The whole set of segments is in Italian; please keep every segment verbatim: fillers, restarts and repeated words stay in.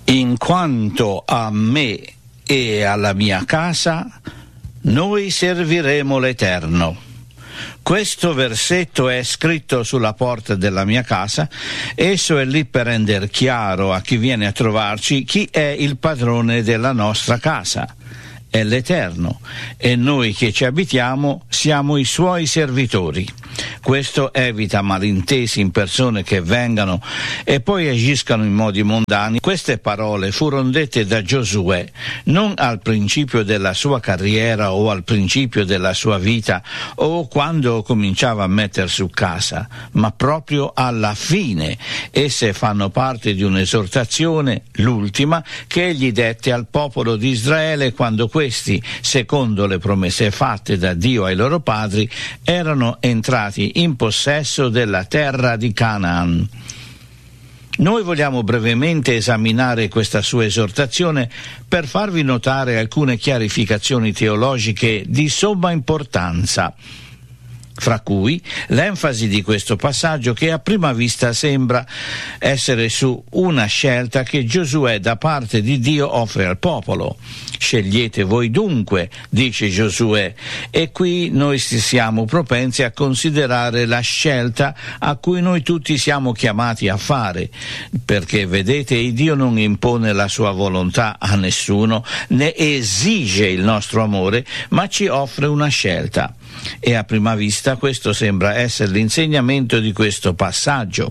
In quanto a me e alla mia casa, noi serviremo l'Eterno. Questo versetto è scritto sulla porta della mia casa. Esso è lì per rendere chiaro a chi viene a trovarci chi è il padrone della nostra casa. È l'Eterno, e noi che ci abitiamo siamo i suoi servitori. Questo evita malintesi in persone che vengano e poi agiscano in modi mondani. Queste parole furono dette da Giosuè non al principio della sua carriera o al principio della sua vita o quando cominciava a mettere su casa, ma proprio alla fine. Esse fanno parte di un'esortazione, l'ultima, che egli dette al popolo di Israele quando questi, secondo le promesse fatte da Dio ai loro padri, erano entrati in possesso della terra di Canaan. Noi vogliamo brevemente esaminare questa sua esortazione per farvi notare alcune chiarificazioni teologiche di somma importanza, fra cui l'enfasi di questo passaggio che a prima vista sembra essere su una scelta che Giosuè da parte di Dio offre al popolo. Scegliete voi dunque, dice Giosuè, e qui noi siamo propensi a considerare la scelta a cui noi tutti siamo chiamati a fare, perché vedete, Dio non impone la sua volontà a nessuno, né esige il nostro amore, ma ci offre una scelta. E a prima vista questo sembra essere l'insegnamento di questo passaggio.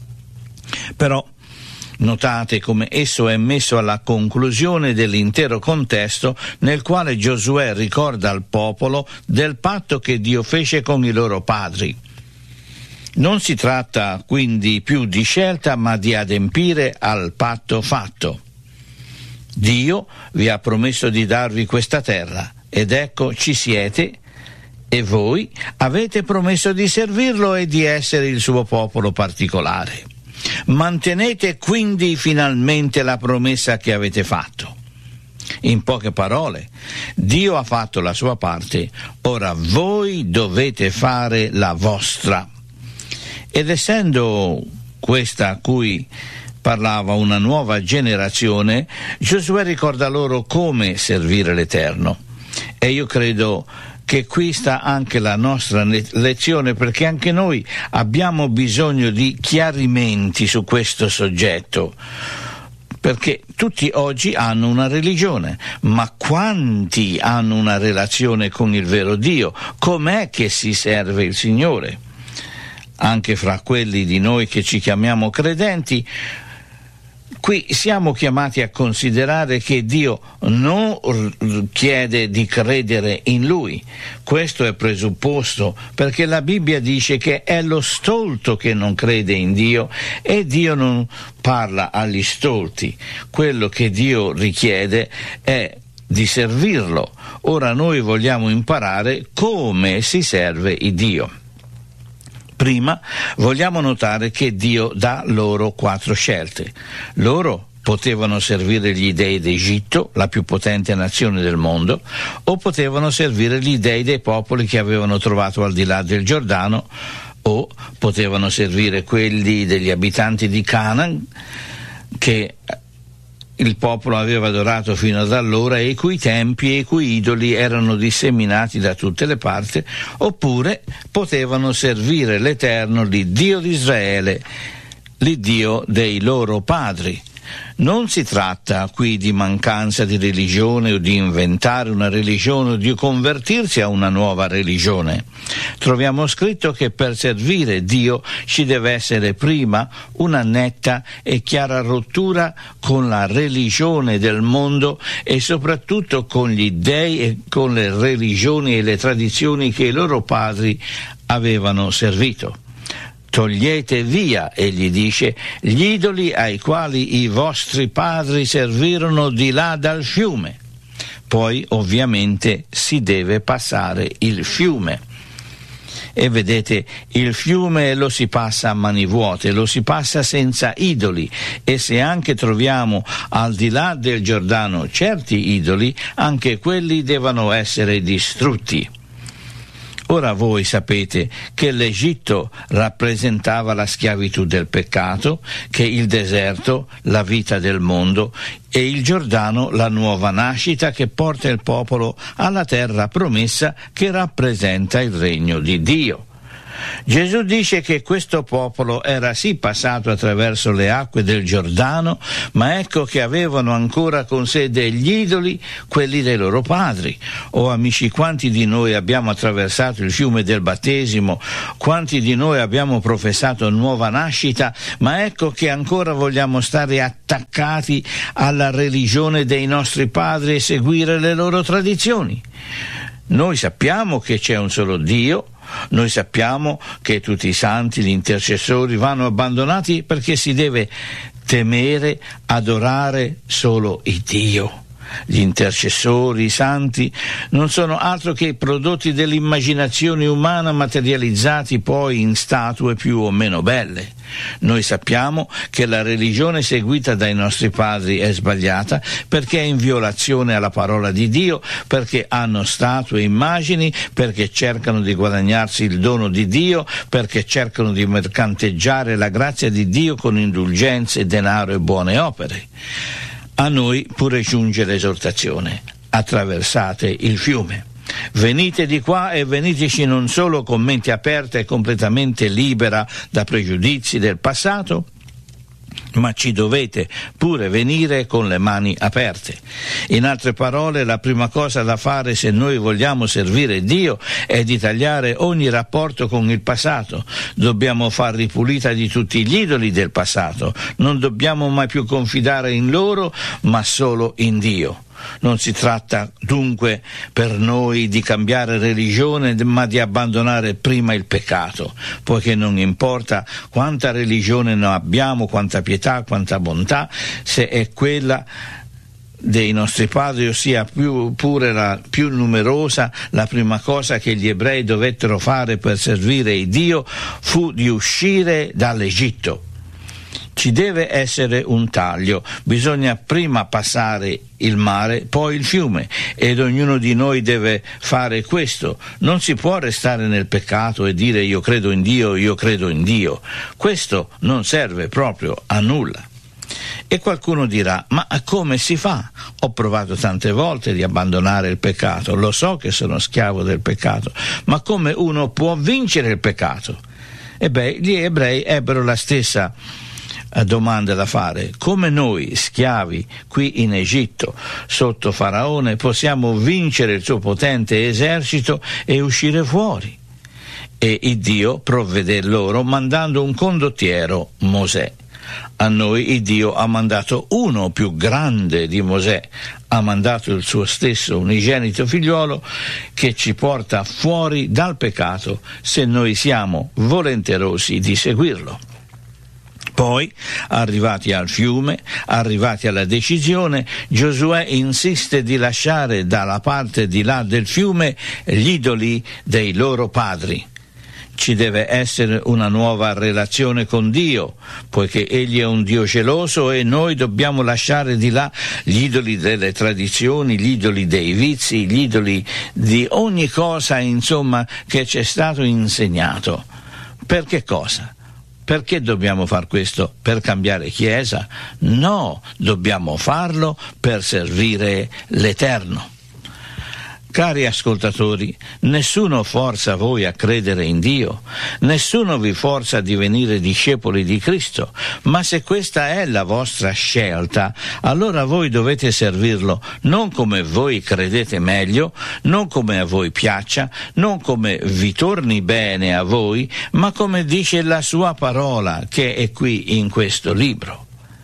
Però notate come esso è messo alla conclusione dell'intero contesto nel quale Giosuè ricorda al popolo del patto che Dio fece con i loro padri. Non si tratta quindi più di scelta, ma di adempiere al patto fatto. Dio vi ha promesso di darvi questa terra, ed ecco ci siete, e voi avete promesso di servirlo e di essere il suo popolo particolare. Mantenete quindi finalmente la promessa che avete fatto. In poche parole, Dio ha fatto la sua parte, ora voi dovete fare la vostra. Ed essendo questa a cui parlava una nuova generazione, Giosuè ricorda loro come servire l'Eterno. E io credo che qui sta anche la nostra lezione, perché anche noi abbiamo bisogno di chiarimenti su questo soggetto, perché tutti oggi hanno una religione, ma quanti hanno una relazione con il vero Dio? Com'è che si serve il Signore? Anche fra quelli di noi che ci chiamiamo credenti, qui siamo chiamati a considerare che Dio non chiede di credere in Lui. Questo è presupposto, perché la Bibbia dice che è lo stolto che non crede in Dio, e Dio non parla agli stolti. Quello che Dio richiede è di servirlo. Ora noi vogliamo imparare come si serve il Dio. Prima vogliamo notare che Dio dà loro quattro scelte. Loro potevano servire gli dei d'Egitto, la più potente nazione del mondo, o potevano servire gli dei dei popoli che avevano trovato al di là del Giordano, o potevano servire quelli degli abitanti di Canaan che il popolo aveva adorato fino ad allora e i cui templi e i cui idoli erano disseminati da tutte le parti, oppure potevano servire l'Eterno, l'Iddio di Israele, l'Iddio dei loro padri. Non si tratta qui di mancanza di religione o di inventare una religione o di convertirsi a una nuova religione. Troviamo scritto che per servire Dio ci deve essere prima una netta e chiara rottura con la religione del mondo e soprattutto con gli dei e con le religioni e le tradizioni che i loro padri avevano servito. Togliete via, egli dice, gli idoli ai quali i vostri padri servirono di là dal fiume. Poi ovviamente si deve passare il fiume. E vedete, il fiume lo si passa a mani vuote, lo si passa senza idoli, e se anche troviamo al di là del Giordano certi idoli, anche quelli devono essere distrutti. Ora voi sapete che l'Egitto rappresentava la schiavitù del peccato, che il deserto la vita del mondo e il Giordano la nuova nascita che porta il popolo alla terra promessa che rappresenta il regno di Dio. Gesù dice che questo popolo era sì passato attraverso le acque del Giordano, ma ecco che avevano ancora con sé degli idoli, quelli dei loro padri. Oh amici, quanti di noi abbiamo attraversato il fiume del battesimo, quanti di noi abbiamo professato nuova nascita, ma ecco che ancora vogliamo stare attaccati alla religione dei nostri padri e seguire le loro tradizioni. Noi sappiamo che c'è un solo Dio. Noi sappiamo che tutti i santi, gli intercessori vanno abbandonati perché si deve temere, adorare solo il Dio. Gli intercessori, i santi, non sono altro che prodotti dell'immaginazione umana materializzati poi in statue più o meno belle. Noi sappiamo che la religione seguita dai nostri padri è sbagliata perché è in violazione alla parola di Dio, perché hanno statue e immagini, perché cercano di guadagnarsi il dono di Dio, perché cercano di mercanteggiare la grazia di Dio con indulgenze, denaro e buone opere. A noi pure giunge l'esortazione: attraversate il fiume. Venite di qua e veniteci non solo con mente aperta e completamente libera da pregiudizi del passato, ma ci dovete pure venire con le mani aperte. In altre parole, la prima cosa da fare se noi vogliamo servire Dio è di tagliare ogni rapporto con il passato. Dobbiamo far ripulita di tutti gli idoli del passato. Non dobbiamo mai più confidare in loro, ma solo in Dio. Non si tratta dunque per noi di cambiare religione, ma di abbandonare prima il peccato, poiché non importa quanta religione noi abbiamo, quanta pietà, quanta bontà, se è quella dei nostri padri, ossia più, pure la più numerosa, la prima cosa che gli ebrei dovettero fare per servire il Dio fu di uscire dall'Egitto. Ci deve essere un taglio, bisogna prima passare il mare, poi il fiume, ed ognuno di noi deve fare questo. Non si può restare nel peccato e dire io credo in Dio, io credo in Dio. Questo non serve proprio a nulla. E qualcuno dirà, ma come si fa? Ho provato tante volte di abbandonare il peccato, lo so che sono schiavo del peccato, ma come uno può vincere il peccato? E beh, gli ebrei ebbero la stessa domanda da fare: come noi schiavi qui in Egitto sotto Faraone possiamo vincere il suo potente esercito e uscire fuori? E il Dio provvede loro mandando un condottiero, Mosè. A noi il Dio ha mandato uno più grande di Mosè, ha mandato il suo stesso unigenito figliuolo che ci porta fuori dal peccato se noi siamo volenterosi di seguirlo. Poi, arrivati al fiume, arrivati alla decisione, Giosuè insiste di lasciare dalla parte di là del fiume gli idoli dei loro padri. Ci deve essere una nuova relazione con Dio, poiché Egli è un Dio geloso e noi dobbiamo lasciare di là gli idoli delle tradizioni, gli idoli dei vizi, gli idoli di ogni cosa, insomma, che ci è stato insegnato. Per che cosa? Perché dobbiamo far questo? Per cambiare chiesa? No, dobbiamo farlo per servire l'Eterno. Cari ascoltatori, nessuno forza voi a credere in Dio, nessuno vi forza a divenire discepoli di Cristo, ma se questa è la vostra scelta, allora voi dovete servirlo non come voi credete meglio, non come a voi piaccia, non come vi torni bene a voi, ma come dice la sua parola che è qui in questo libro.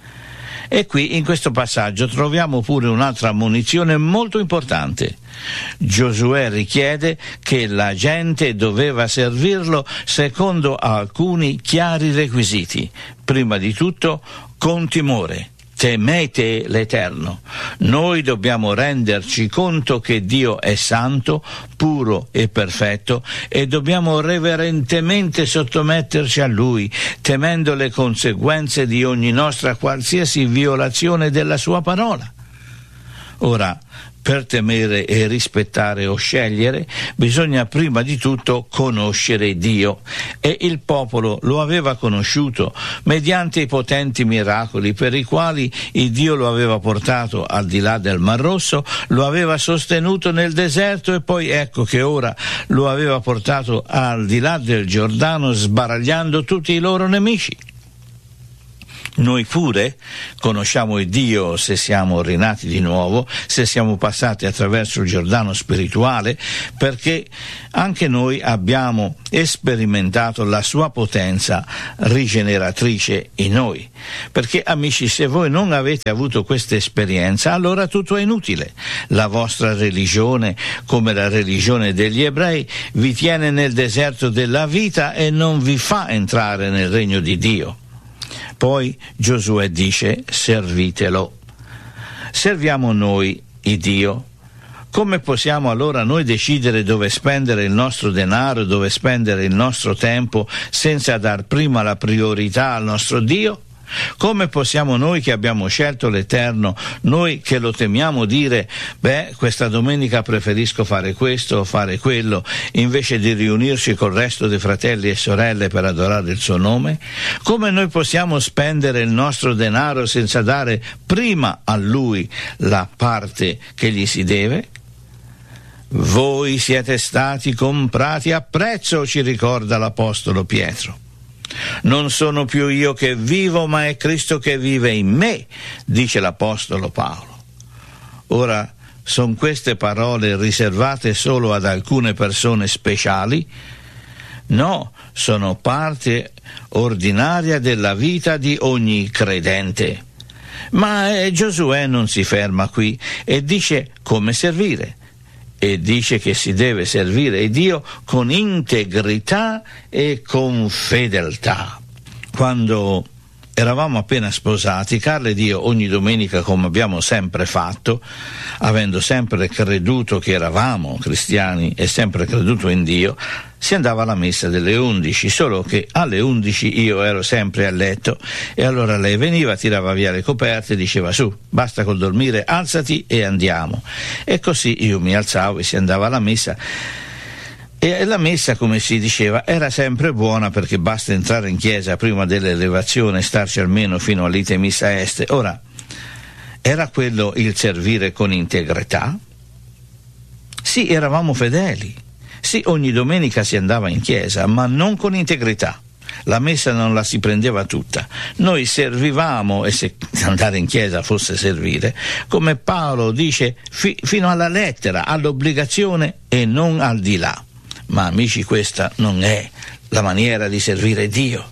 E qui in questo passaggio troviamo pure un'altra ammonizione molto importante. Giosuè richiede che la gente doveva servirlo secondo alcuni chiari requisiti. Prima di tutto, con timore. Temete l'Eterno. Noi dobbiamo renderci conto che Dio è santo, puro e perfetto e dobbiamo reverentemente sottometterci a Lui, temendo le conseguenze di ogni nostra qualsiasi violazione della Sua parola. Ora, Per temere e rispettare o scegliere bisogna prima di tutto conoscere Dio, e il popolo lo aveva conosciuto mediante i potenti miracoli per i quali il Dio lo aveva portato al di là del Mar Rosso, lo aveva sostenuto nel deserto e poi ecco che ora lo aveva portato al di là del Giordano sbaragliando tutti i loro nemici. Noi pure conosciamo il Dio se siamo rinati di nuovo, se siamo passati attraverso il Giordano spirituale, perché anche noi abbiamo sperimentato la sua potenza rigeneratrice in noi. Perché, amici, se voi non avete avuto questa esperienza, allora tutto è inutile. La vostra religione, come la religione degli ebrei, vi tiene nel deserto della vita e non vi fa entrare nel regno di Dio. Poi Giosuè dice: servitelo. Serviamo noi il Dio. Come possiamo allora noi decidere dove spendere il nostro denaro, dove spendere il nostro tempo, senza dar prima la priorità al nostro Dio? Come possiamo noi che abbiamo scelto l'Eterno, noi che lo temiamo, dire beh, questa domenica preferisco fare questo o fare quello, invece di riunirci col resto dei fratelli e sorelle per adorare il suo nome? Come noi possiamo spendere il nostro denaro senza dare prima a Lui la parte che gli si deve? Voi siete stati comprati a prezzo, ci ricorda l'Apostolo Pietro. Non sono più io che vivo, ma è Cristo che vive in me, dice l'Apostolo Paolo. Ora, sono queste parole riservate solo ad alcune persone speciali? No, sono parte ordinaria della vita di ogni credente. Ma eh, Giosuè non si ferma qui e dice come servire. E dice che si deve servire Dio con integrità e con fedeltà. Quando eravamo appena sposati, Carla ed io ogni domenica, come abbiamo sempre fatto, avendo sempre creduto che eravamo cristiani e sempre creduto in Dio, si andava alla messa delle undici, solo che alle undici io ero sempre a letto e allora lei veniva, tirava via le coperte e diceva: su, basta col dormire, alzati e andiamo. E così io mi alzavo e si andava alla messa. E la messa, come si diceva, era sempre buona, perché basta entrare in chiesa prima dell'elevazione e starci almeno fino all'ite missa est. Ora, era quello il servire con integrità? Sì, eravamo fedeli. Sì, ogni domenica si andava in chiesa, ma non con integrità. La messa non la si prendeva tutta. Noi servivamo, e se andare in chiesa fosse servire, come Paolo dice, fi- fino alla lettera, all'obbligazione e non al di là. Ma amici, questa non è la maniera di servire Dio.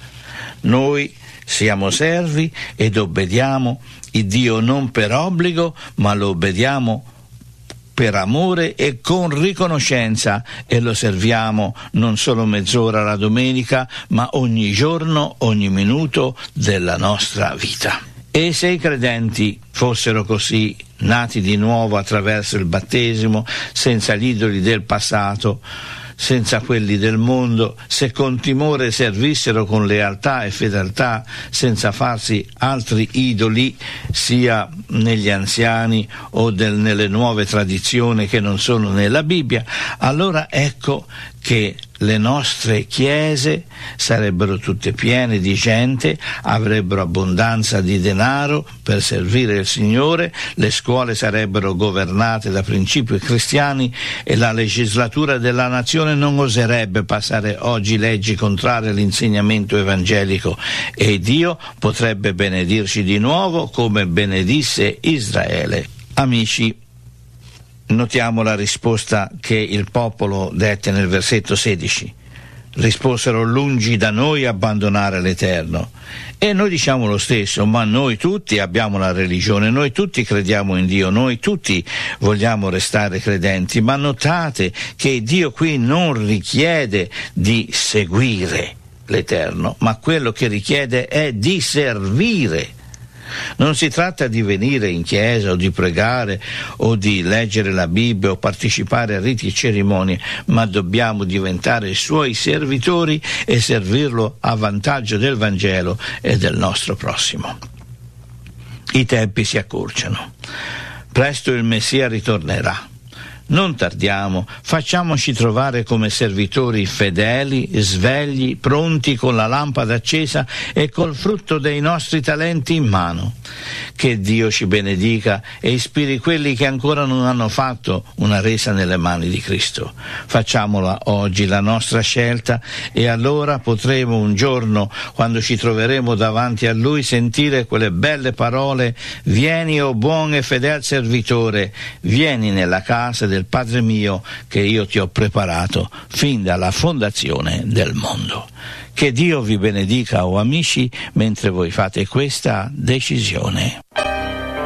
Noi siamo servi ed obbediamo il Dio non per obbligo, ma lo obbediamo per amore e con riconoscenza, e lo serviamo non solo mezz'ora la domenica, ma ogni giorno, ogni minuto della nostra vita. E se i credenti fossero così, nati di nuovo attraverso il battesimo, senza gli idoli del passato, senza quelli del mondo, se con timore servissero con lealtà e fedeltà, senza farsi altri idoli, sia negli anziani o del, nelle nuove tradizioni che non sono nella Bibbia, allora ecco che le nostre chiese sarebbero tutte piene di gente, avrebbero abbondanza di denaro per servire il Signore, le scuole sarebbero governate da principi cristiani e la legislatura della nazione non oserebbe passare oggi leggi contrarie all'insegnamento evangelico, e Dio potrebbe benedirci di nuovo come benedisse Israele. Amici, notiamo la risposta che il popolo dette nel versetto sedici. Risposero: lungi da noi abbandonare l'Eterno. E noi diciamo lo stesso, ma noi tutti abbiamo la religione, noi tutti crediamo in Dio, noi tutti vogliamo restare credenti, ma notate che Dio qui non richiede di seguire l'Eterno, ma quello che richiede è di servire. Non si tratta di venire in chiesa o di pregare o di leggere la Bibbia o partecipare a riti e cerimonie, ma dobbiamo diventare suoi servitori e servirlo a vantaggio del Vangelo e del nostro prossimo. I tempi si accorciano. Presto il Messia ritornerà. Non tardiamo, facciamoci trovare come servitori fedeli, svegli, pronti con la lampada accesa e col frutto dei nostri talenti in mano. Che Dio ci benedica e ispiri quelli che ancora non hanno fatto una resa nelle mani di Cristo. Facciamola oggi la nostra scelta e allora potremo un giorno, quando ci troveremo davanti a Lui, sentire quelle belle parole: vieni, o buon e fedel servitore, vieni nella casa del Padre mio, che io ti ho preparato fin dalla fondazione del mondo. Che Dio vi benedica, o amici, mentre voi fate questa decisione.